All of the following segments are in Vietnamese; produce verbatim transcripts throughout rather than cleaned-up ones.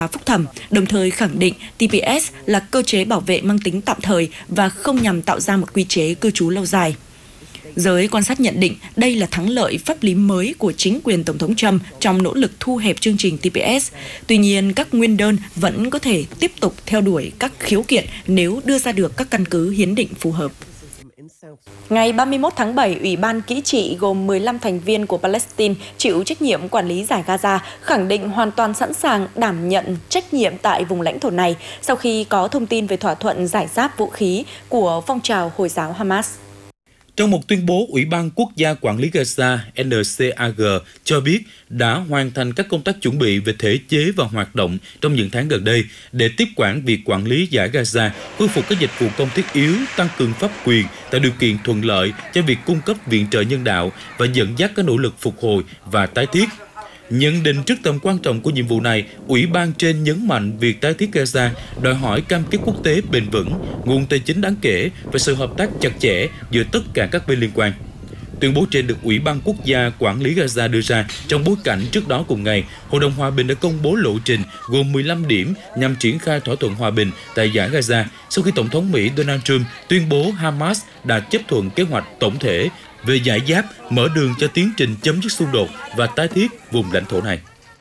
phúc thẩm, đồng thời khẳng định T P S là cơ chế bảo vệ mang tính tạm thời và không nhằm tạo ra một quy chế cư trú lâu dài. Giới quan sát nhận định đây là thắng lợi pháp lý mới của chính quyền Tổng thống Trump trong nỗ lực thu hẹp chương trình T P S. Tuy nhiên, các nguyên đơn vẫn có thể tiếp tục theo đuổi các khiếu kiện nếu đưa ra được các căn cứ hiến định phù hợp. Ngày ba mươi mốt tháng bảy, Ủy ban Kỹ trị gồm mười lăm thành viên của Palestine chịu trách nhiệm quản lý giải Gaza khẳng định hoàn toàn sẵn sàng đảm nhận trách nhiệm tại vùng lãnh thổ này sau khi có thông tin về thỏa thuận giải giáp vũ khí của phong trào Hồi giáo Hamas. Trong một tuyên bố, Ủy ban Quốc gia Quản lý Gaza N C A G cho biết đã hoàn thành các công tác chuẩn bị về thể chế và hoạt động trong những tháng gần đây để tiếp quản việc quản lý giải Gaza, khôi phục các dịch vụ công thiết yếu, tăng cường pháp quyền, tạo điều kiện thuận lợi cho việc cung cấp viện trợ nhân đạo và dẫn dắt các nỗ lực phục hồi và tái thiết. Nhận định trước tầm quan trọng của nhiệm vụ này, Ủy ban trên nhấn mạnh việc tái thiết Gaza đòi hỏi cam kết quốc tế bền vững, nguồn tài chính đáng kể và sự hợp tác chặt chẽ giữa tất cả các bên liên quan. Tuyên bố trên được Ủy ban Quốc gia Quản lý Gaza đưa ra trong bối cảnh trước đó cùng ngày, Hội đồng Hòa bình đã công bố lộ trình gồm mười lăm điểm nhằm triển khai thỏa thuận hòa bình tại giải Gaza sau khi Tổng thống Mỹ Donald Trump tuyên bố Hamas đã chấp thuận kế hoạch tổng thể về giải giáp, mở đường cho tiến trình chấm dứt xung đột và tái thiết vùng lãnh thổ này.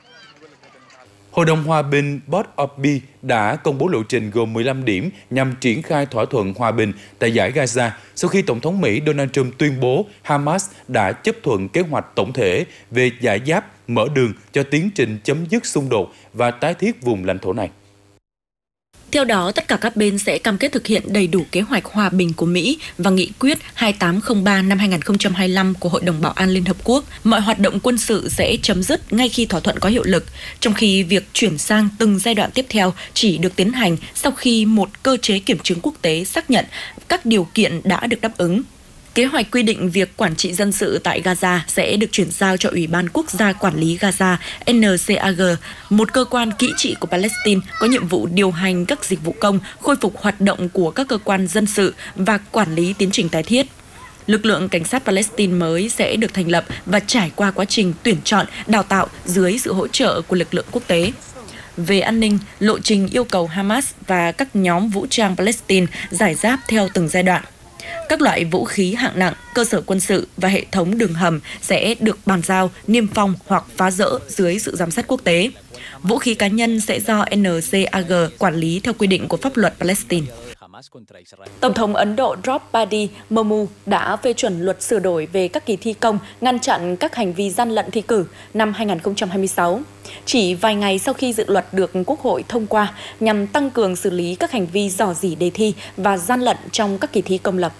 Hội đồng Hòa bình Board of Peace đã công bố lộ trình gồm mười lăm điểm nhằm triển khai thỏa thuận hòa bình tại giải Gaza sau khi Tổng thống Mỹ Donald Trump tuyên bố Hamas đã chấp thuận kế hoạch tổng thể về giải giáp, mở đường cho tiến trình chấm dứt xung đột và tái thiết vùng lãnh thổ này. Theo đó, tất cả các bên sẽ cam kết thực hiện đầy đủ kế hoạch hòa bình của Mỹ và nghị quyết hai tám không ba năm hai nghìn không trăm hai mươi lăm của Hội đồng Bảo an Liên Hợp Quốc. Mọi hoạt động quân sự sẽ chấm dứt ngay khi thỏa thuận có hiệu lực, trong khi việc chuyển sang từng giai đoạn tiếp theo chỉ được tiến hành sau khi một cơ chế kiểm chứng quốc tế xác nhận các điều kiện đã được đáp ứng. Kế hoạch quy định việc quản trị dân sự tại Gaza sẽ được chuyển giao cho Ủy ban Quốc gia Quản lý Gaza N C A G, một cơ quan kỹ trị của Palestine có nhiệm vụ điều hành các dịch vụ công, khôi phục hoạt động của các cơ quan dân sự và quản lý tiến trình tái thiết. Lực lượng cảnh sát Palestine mới sẽ được thành lập và trải qua quá trình tuyển chọn, đào tạo dưới sự hỗ trợ của lực lượng quốc tế. Về an ninh, lộ trình yêu cầu Hamas và các nhóm vũ trang Palestine giải giáp theo từng giai đoạn. Các loại vũ khí hạng nặng, cơ sở quân sự và hệ thống đường hầm sẽ được bàn giao, niêm phong hoặc phá rỡ dưới sự giám sát quốc tế. Vũ khí cá nhân sẽ do N C A G quản lý theo quy định của pháp luật Palestine. Tổng thống Ấn Độ Draupadi Murmu đã phê chuẩn luật sửa đổi về các kỳ thi công ngăn chặn các hành vi gian lận thi cử năm hai nghìn không trăm hai mươi sáu. Chỉ vài ngày sau khi dự luật được Quốc hội thông qua nhằm tăng cường xử lý các hành vi rò rỉ đề thi và gian lận trong các kỳ thi công lập.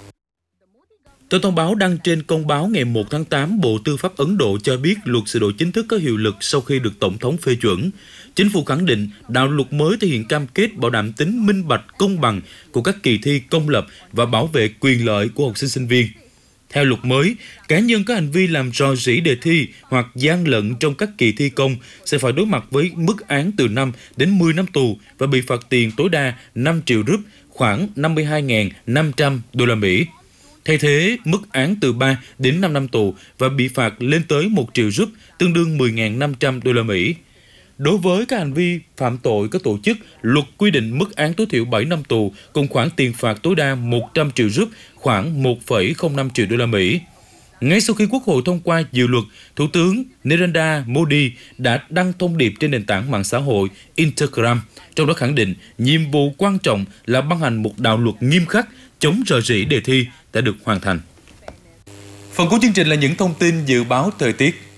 Theo thông báo đăng trên công báo ngày một tháng tám, Bộ Tư pháp Ấn Độ cho biết luật sửa đổi chính thức có hiệu lực sau khi được Tổng thống phê chuẩn. Chính phủ khẳng định đạo luật mới thể hiện cam kết bảo đảm tính minh bạch, công bằng của các kỳ thi công lập và bảo vệ quyền lợi của học sinh sinh viên. Theo luật mới, cá nhân có hành vi làm rò rỉ đề thi hoặc gian lận trong các kỳ thi công sẽ phải đối mặt với mức án từ năm đến mười năm tù và bị phạt tiền tối đa năm triệu rúp, khoảng năm mươi hai nghìn năm trăm đô la Mỹ. Thay thế, mức án từ ba đến năm năm tù và bị phạt lên tới một triệu rúp, tương đương mười nghìn năm trăm đô la Mỹ. Đối với các hành vi phạm tội có tổ chức, luật quy định mức án tối thiểu bảy năm tù cùng khoản tiền phạt tối đa một trăm triệu rúp, khoảng một phẩy không năm triệu đô la Mỹ. Ngay sau khi Quốc hội thông qua dự luật, Thủ tướng Narendra Modi đã đăng thông điệp trên nền tảng mạng xã hội Instagram, trong đó khẳng định nhiệm vụ quan trọng là ban hành một đạo luật nghiêm khắc chống rò rỉ đề thi đã được hoàn thành. Phần cuối chương trình là những thông tin dự báo thời tiết.